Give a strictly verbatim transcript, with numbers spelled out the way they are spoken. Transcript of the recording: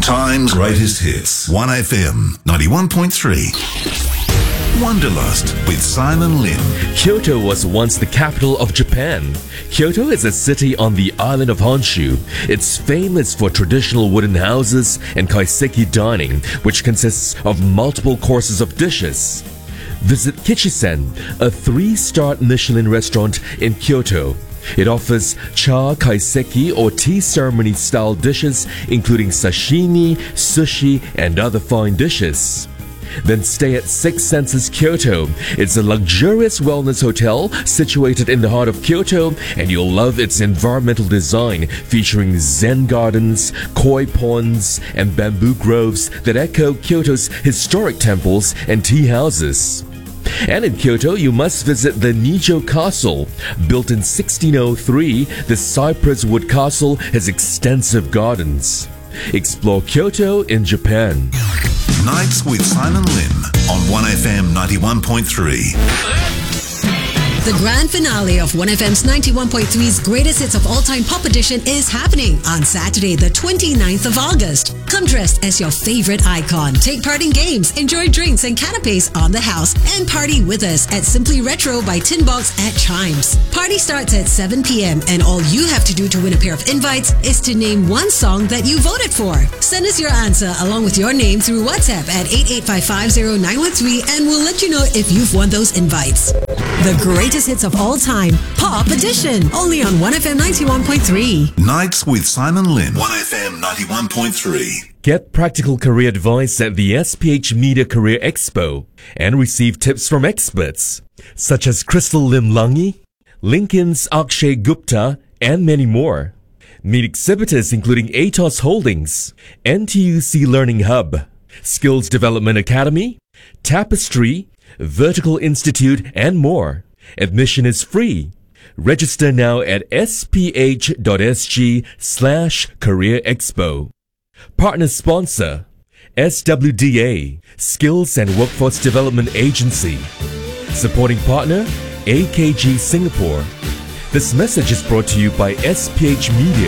time's greatest hits. one F M ninety-one point three. Wanderlust with Simon Lim. Kyoto was once the capital of Japan. Kyoto is a city on the island of Honshu. It's famous for traditional wooden houses and kaiseki dining, which consists of multiple courses of dishes. Visit Kichisen, a three-star Michelin restaurant in Kyoto. It offers cha kaiseki or tea ceremony style dishes, including sashimi, sushi, and other fine dishes. Then stay at Six Senses Kyoto. It's a luxurious wellness hotel situated in the heart of Kyoto, and you'll love its environmental design featuring zen gardens, koi ponds, and bamboo groves that echo Kyoto's historic temples and tea houses. And in Kyoto, you must visit the Nijo Castle. Built in sixteen oh three, the cypress wood castle has extensive gardens. Explore Kyoto in Japan. Nights with Simon Lim on one F M ninety-one point three. The grand finale of one F M's ninety-one point three's Greatest Hits of All Time Pop Edition is happening on Saturday, the twenty-ninth of August. Come dressed as your favorite icon. Take part in games, enjoy drinks and canapes on the house, and party with us at Simply Retro by Tin Box at Chimes. Party starts at seven p.m. and all you have to do to win a pair of invites is to name one song that you voted for. Send us your answer along with your name through WhatsApp at eight eight five five zero nine one three and we'll let you know if you've won those invites. The Greatest Hits of All Time Pop Edition, only on one F M ninety-one point three. Nights with Simon Lim, one F M ninety-one point three. Get practical career advice at the S P H Media Career Expo and receive tips from experts such as Crystal Lim Langi, Lincoln's Akshay Gupta, and many more. Meet exhibitors including Atos Holdings, N T U C Learning Hub, Skills Development Academy, Tapestry, Vertical Institute, and more. Admission is free. Register now at sph.sg slash career expo. Partner sponsor, S W D A, Skills and Workforce Development Agency. Supporting partner, A K G Singapore. This message is brought to you by S P H Media.